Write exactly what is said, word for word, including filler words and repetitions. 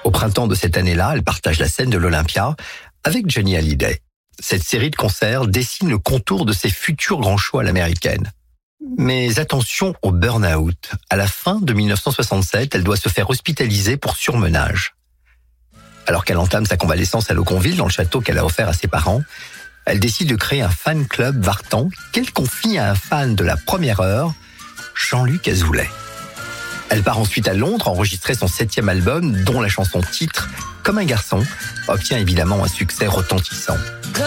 Au printemps de cette année-là, elle partage la scène de l'Olympia avec Johnny Hallyday. Cette série de concerts dessine le contour de ses futurs grands choix à l'américaine. Mais attention au burn-out. À la fin de dix-neuf cent soixante-sept, elle doit se faire hospitaliser pour surmenage. Alors qu'elle entame sa convalescence à Loconville, dans le château qu'elle a offert à ses parents, elle décide de créer un fan club Vartan qu'elle confie à un fan de la première heure, Jean-Luc Azoulay. Elle part ensuite à Londres enregistrer son septième album, dont la chanson titre, Comme un garçon, obtient évidemment un succès retentissant.